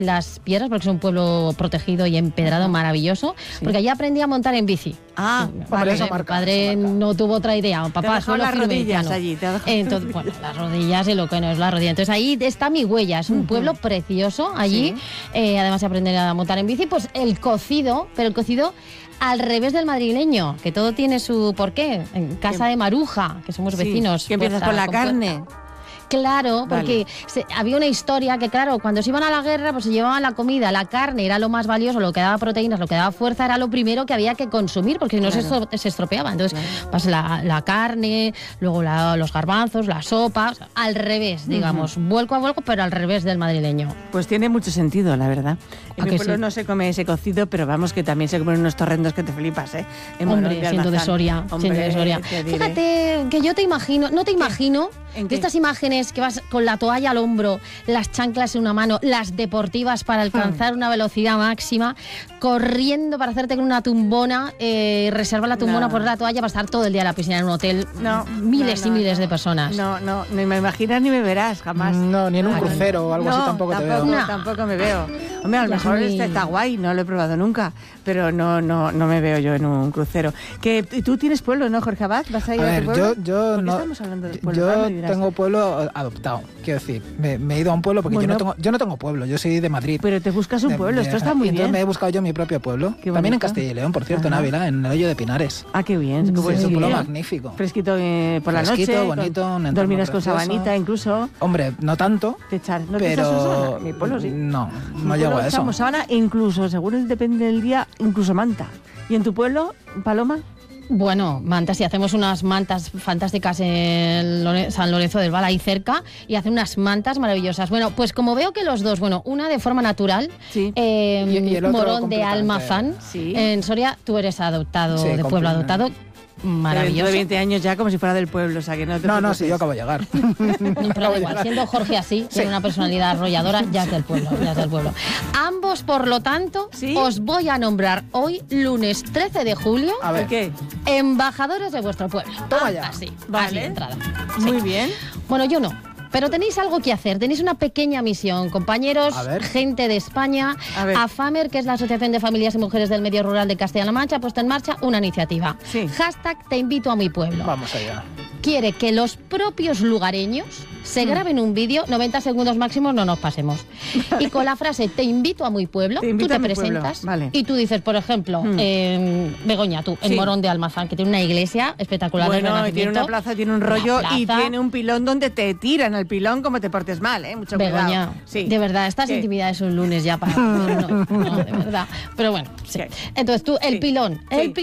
las piedras, porque es un pueblo protegido y empedrado maravilloso, porque allí aprendí a montar en bici. Vale, Mi padre no tuvo otra idea. Papá, te solo las rodillas no. allí. Entonces, bueno, las rodillas y lo que no es la rodilla. Entonces ahí está mi huella. Es un pueblo precioso allí. Además de aprender a montar en bici, pues el cocido, pero el cocido al revés del madrileño, que todo tiene su porqué. En casa de Maruja, que somos vecinos. Que empiezas con la carne. Claro, porque había una historia que, claro, cuando se iban a la guerra, pues se llevaban la comida, la carne era lo más valioso, lo que daba proteínas, lo que daba fuerza, era lo primero que había que consumir, porque si no se estropeaba. Entonces, pues la carne, luego los garbanzos, la sopa, al revés, digamos, vuelco a vuelco, pero al revés del madrileño. Pues tiene mucho sentido, la verdad. En mi pueblo no se come ese cocido, pero vamos, que también se comen unos torrendos que te flipas, ¿eh? Hombre, siendo de Soria. Fíjate que yo te imagino, no te imagino, de estas imágenes que vas con la toalla al hombro, las chanclas en una mano, las deportivas para alcanzar una velocidad máxima, corriendo para hacerte con una tumbona, reservar la tumbona por la toalla para estar todo el día en la piscina en un hotel. Miles y miles de personas. No, ni me imaginas ni me verás, jamás. No, ni en un crucero o algo así tampoco te veo. Tampoco me veo. Hombre, a lo mejor está guay, no lo he probado nunca, pero no me veo yo en un crucero. Que tú tienes pueblo, ¿no, Jorge Abad? ¿Vas a ir a tu pueblo? yo no. Estamos hablando de pueblo. Yo tengo pueblo adoptado, quiero decir, me he ido a un pueblo porque yo no tengo pueblo, yo soy de Madrid. Pero te buscas un pueblo, esto está muy bien. Entonces me he buscado yo mi propio pueblo, también en Castilla y León, por cierto, en Ávila, en el Hoyo de Pinares. Ah, qué bien. Es un pueblo magnífico. Fresquito por la noche. Bonito, dormirás con sabanita incluso. Hombre, no tanto, pero mi pueblo sí. No llego a eso. Echamos sábana, incluso, según depende del día, incluso manta. ¿Y en tu pueblo, Paloma? Bueno, mantas, y hacemos unas mantas fantásticas en San Lorenzo del Val, ahí cerca, y hacen unas mantas maravillosas. Bueno, pues como veo que los dos, una de forma natural, y el otro Morón de Almazán, en Soria, tú eres adoptado, de pueblo adoptado. Maravilloso. Dentro de 20 años ya como si fuera del pueblo, o sea que no te No, sí, yo acabo de llegar. Pero igual, siendo Jorge así, tiene una personalidad arrolladora, ya es del pueblo. Ambos, por lo tanto, os voy a nombrar hoy, lunes 13 de julio, a ver. ¿Qué? embajadores de vuestro pueblo. Toma ya. Así, vale. así de entrada. Muy bien. Bueno, yo no. Pero tenéis algo que hacer, tenéis una pequeña misión, compañeros, gente de España. AFAMER, que es la Asociación de Familias y Mujeres del Medio Rural de Castilla-La Mancha, ha puesto en marcha una iniciativa. Hashtag te invito a mi pueblo. Vamos allá. Quiere que los propios lugareños se graben un vídeo, 90 segundos máximos, no nos pasemos. Y con la frase te invito a mi pueblo, tú te presentas y tú dices, por ejemplo, Begoña, tú, en Morón de Almazán, que tiene una iglesia espectacular. Bueno, y tiene una plaza, tiene un rollo y tiene un pilón donde te tiran al pilón como te portes mal, mucho Begoña, cuidado. De verdad, estas intimidades un lunes ya para... no, de verdad. Pero bueno, Entonces tú, el pilón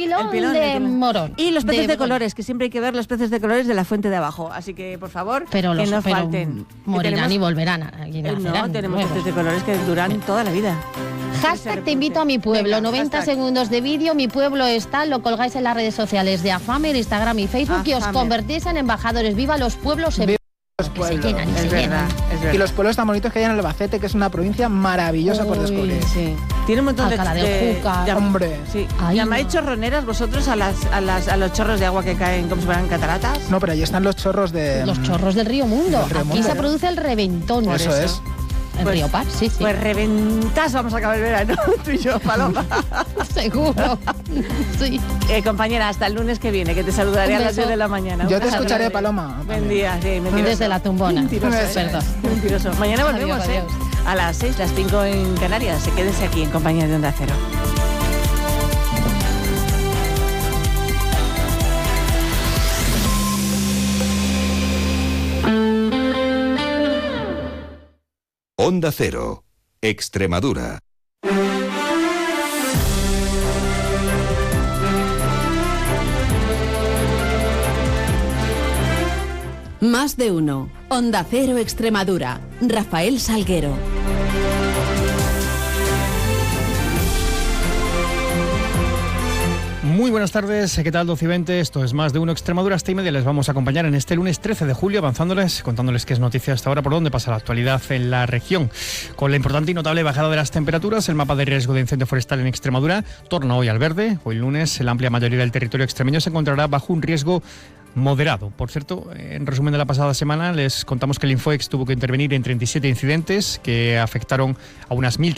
de Morón. Y los peces de colores, que siempre hay que ver los peces de colores de la fuente de abajo. Así que, por favor, que no falten. Morirán y volverán. Aquí no, tenemos peces de colores que duran toda la vida. Hashtag te invito a mi pueblo. Venga, 90 segundos de vídeo. Mi pueblo está, lo colgáis en las redes sociales de AFAMER, Instagram y Facebook y os convertís en embajadores. ¡Viva los pueblos! Los pueblos. Se llenan, es verdad. Y los pueblos tan bonitos que hay en Albacete, que es una provincia maravillosa por descubrir. Sí. Tiene un montón de hombre. Sí. ¿Llamáis chorroneras vosotros a los chorros de agua que caen como si fueran cataratas? No, pero ahí están los chorros los chorros del río Mundo. Aquí se produce el reventón. Por eso es. En Río Par, sí. Pues reventas, vamos a acabar el verano, tú y yo, Paloma. Seguro. Sí. Compañera, hasta el lunes que viene, que te saludaré a las 10 de la mañana. Yo te escucharé, Paloma. Buen día, sí, mentiroso. Desde la tumbona. Mentiroso. Mañana volvemos, adiós. A las 6, las 5 en Canarias. Quédese aquí en compañía de Onda Cero. Onda Cero, Extremadura. Más de uno. Onda Cero Extremadura. Rafael Salguero. Muy buenas tardes, ¿qué tal? 12 y 20, esto es Más de Uno Extremadura, hasta y media. Les vamos a acompañar en este lunes 13 de julio, contándoles qué es noticia hasta ahora, por dónde pasa la actualidad en la región. Con la importante y notable bajada de las temperaturas, el mapa de riesgo de incendio forestal en Extremadura torna hoy al verde. Hoy lunes, la amplia mayoría del territorio extremeño se encontrará bajo un riesgo moderado. Por cierto, en resumen de la pasada semana les contamos que el Infoex tuvo que intervenir en 37 incidentes que afectaron a unas 1.000